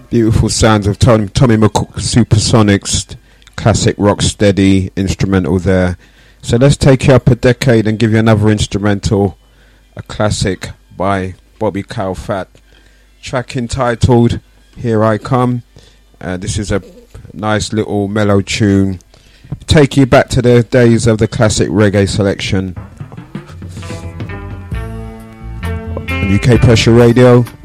Beautiful sounds of Tommy McCook Supersonics, classic rock steady instrumental there. So let's take you up a decade and give you another instrumental, a classic by Bobby Calfat, track entitled Here I Come. This is a nice little mellow tune, take you back to the days of the classic reggae selection on UK Pressure Radio.